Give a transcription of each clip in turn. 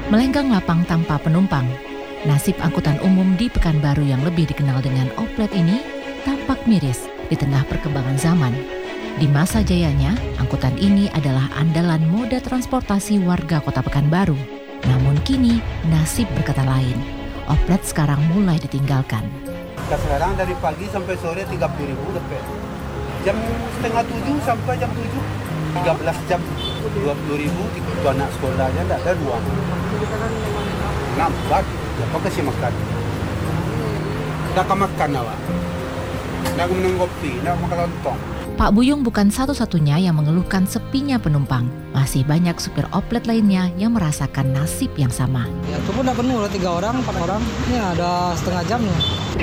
Melenggang lapang tanpa penumpang, nasib angkutan umum di Pekanbaru yang lebih dikenal dengan Oplet ini tampak miris di tengah perkembangan zaman. Di masa jayanya, angkutan ini adalah andalan moda transportasi warga Kota Pekanbaru. Namun kini, nasib berkata lain. Oplet sekarang mulai ditinggalkan. Sekarang dari pagi sampai sore 30.000 dapat. Jam setengah 7 sampai jam 7, 13 jam 20.000. Itu anak sekolahnya tidak ada dua. Nampak, apa kasih makan? Tidak makan awak. Tidak minum kopi, tidak makan lontong. Pak Buyung bukan satu-satunya yang mengeluhkan sepinya penumpang. Masih banyak supir Oplet lainnya yang merasakan nasib yang sama. Ya itu pun udah penuh, 3 orang, 4 orang. Ini ada setengah jam nih.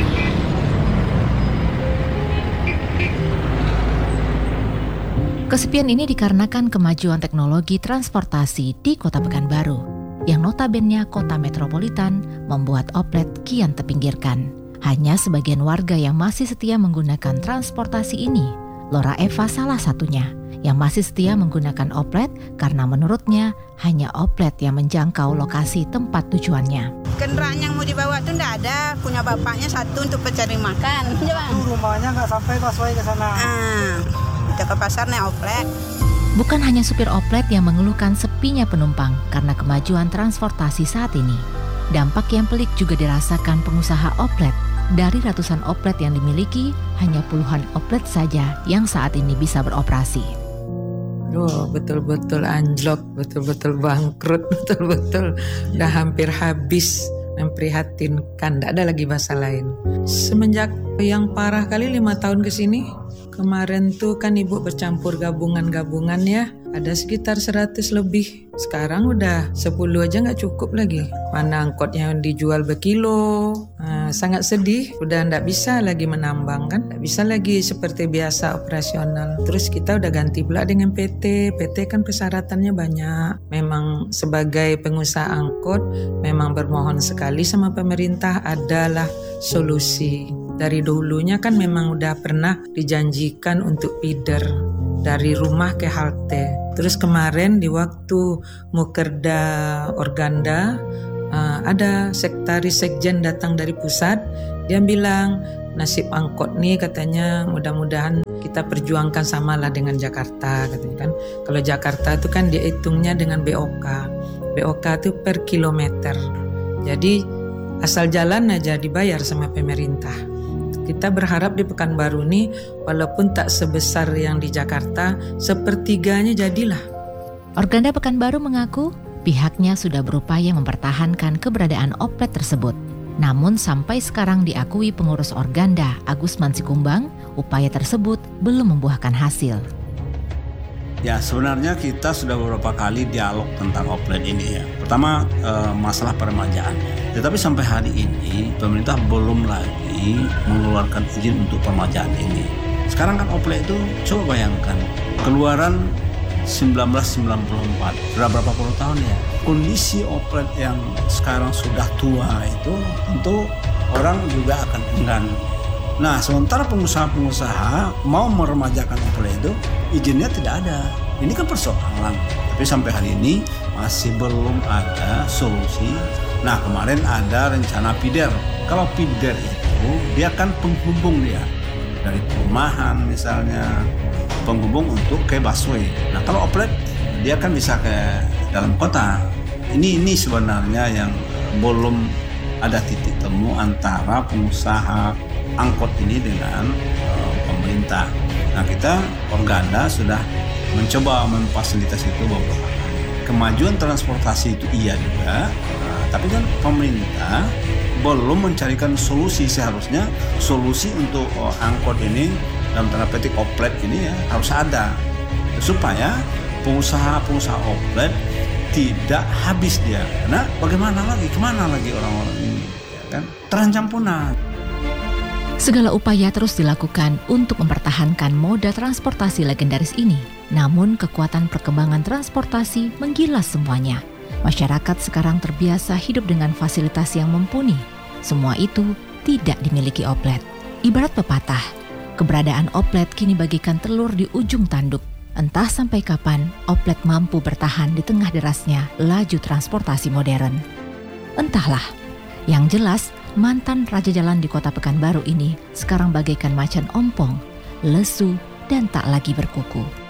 Kesepian ini dikarenakan kemajuan teknologi transportasi di Kota Pekanbaru, yang notabene kota metropolitan membuat Oplet kian terpinggirkan. Hanya sebagian warga yang masih setia menggunakan transportasi ini. Lora Eva salah satunya yang masih setia menggunakan Oplet karena menurutnya hanya Oplet yang menjangkau lokasi tempat tujuannya. Kendaraan yang mau dibawa itu enggak ada, punya bapaknya satu untuk pencari makan. Rumahnya nggak sampai busway ke sana. Kita ke pasar naik Oplet. Bukan hanya supir Oplet yang mengeluhkan sepinya penumpang karena kemajuan transportasi saat ini. Dampak yang pelik juga dirasakan pengusaha Oplet. Dari ratusan Oplet yang dimiliki, hanya puluhan Oplet saja yang saat ini bisa beroperasi. Betul-betul anjlok, betul-betul bangkrut, betul-betul udah hampir habis. Memprihatinkan, tidak ada lagi bahasa lain. Semenjak yang parah kali 5 tahun ke sini, kemarin tuh kan ibu bercampur gabungan ya, ada sekitar 100 lebih. Sekarang udah 10 aja nggak cukup lagi. Mana angkotnya dijual berkilo. Sangat sedih, udah nggak bisa lagi menambang kan, nggak bisa lagi seperti biasa operasional. Terus kita udah ganti pula dengan PT kan persyaratannya banyak. Memang sebagai pengusaha angkot, memang bermohon sekali sama pemerintah adalah solusi. Dari dulunya kan memang udah pernah dijanjikan untuk feeder dari rumah ke halte. Terus kemarin di waktu Mukerda Organda, ada sekretaris sekjen datang dari pusat. Dia bilang nasib angkot nih katanya mudah-mudahan kita perjuangkan samalah dengan Jakarta katanya kan. Kalau Jakarta itu kan dihitungnya dengan BOK. BOK itu per kilometer. Jadi asal jalan aja dibayar sama pemerintah. Kita berharap di Pekanbaru ini walaupun tak sebesar yang di Jakarta, sepertiganya jadilah. Organda Pekanbaru mengaku pihaknya sudah berupaya mempertahankan keberadaan Oplet tersebut. Namun sampai sekarang diakui pengurus Organda, Agus Mansikumbang, upaya tersebut belum membuahkan hasil. Ya sebenarnya kita sudah beberapa kali dialog tentang Oplet ini ya. Pertama masalah peremajaannya. Tetapi sampai hari ini pemerintah belum lagi mengeluarkan izin untuk peremajaan ini. Sekarang kan Oplet itu coba bayangkan keluaran 1994, sudah berapa puluh tahun ya. Kondisi Oplet yang sekarang sudah tua itu tentu orang juga akan enggan. Nah, sementara pengusaha-pengusaha mau meremajakan Oplet itu, izinnya tidak ada. Ini kan persoalan. Tapi sampai hari ini masih belum ada solusi. Nah, kemarin ada rencana feeder. Kalau feeder itu, dia kan penghubung dia. Dari perumahan misalnya, penghubung untuk ke busway. Nah, kalau Oplet, dia kan bisa ke dalam kota. Ini sebenarnya yang belum ada titik temu antara pengusaha angkot ini dengan pemerintah. Nah, kita Organda sudah mencoba memfasilitasi itu beberapa kali. Kemajuan transportasi itu iya juga, tapi kan pemerintah belum mencarikan solusi. Seharusnya solusi untuk angkot ini dalam tanda petik Oplet ini ya harus ada supaya pengusaha Oplet tidak habis dia. Karena bagaimana lagi, kemana lagi orang-orang ini kan terancam punah. Segala upaya terus dilakukan untuk mempertahankan moda transportasi legendaris ini. Namun kekuatan perkembangan transportasi menggilas semuanya. Masyarakat sekarang terbiasa hidup dengan fasilitas yang mumpuni. Semua itu tidak dimiliki Oplet. Ibarat pepatah, keberadaan Oplet kini bagikan telur di ujung tanduk. Entah sampai kapan Oplet mampu bertahan di tengah derasnya laju transportasi modern. Entahlah, yang jelas mantan raja jalan di Kota Pekanbaru ini sekarang bagaikan macan ompong, lesu dan tak lagi berkuku.